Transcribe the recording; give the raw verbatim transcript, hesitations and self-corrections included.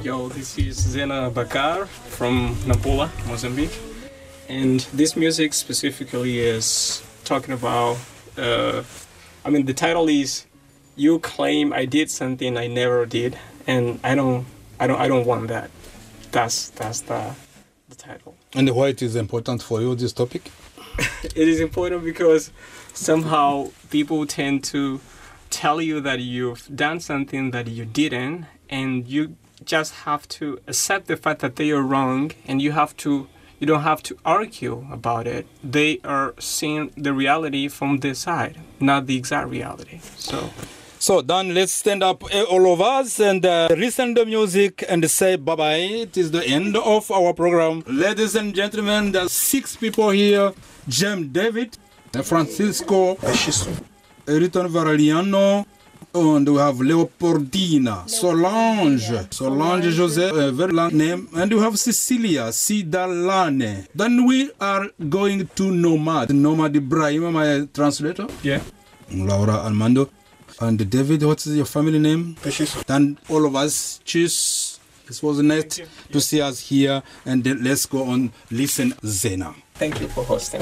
Yo, this is Zena Bakar from Nampula, Mozambique. And this music specifically is talking about, uh, I mean, the title is "You Claim I Did Something I Never Did," and I don't, I don't, I don't want that. That's that's the, the title. And why it is important for you, this topic? It is important because somehow people tend to tell you that you've done something that you didn't, and you just have to accept the fact that they are wrong, and you have to you don't have to argue about it. They are seeing the reality from their side, not the exact reality. So So then let's stand up, uh, all of us, and uh, listen to music and say bye-bye. It is the end of our program. Ladies and gentlemen, there are six people here. James David, Francisco, Riton Varaliano, and we have Leopoldina, Solange, Solange Jose, a very long name, and we have Cecilia Sidalane. Then we are going to Nomad. Nomad Ibrahim, my translator. yeah. Laura Armando. And David, what is your family name? And all of us, cheers. It was nice to see us here. And then let's go on, listen Zena. Thank you for hosting.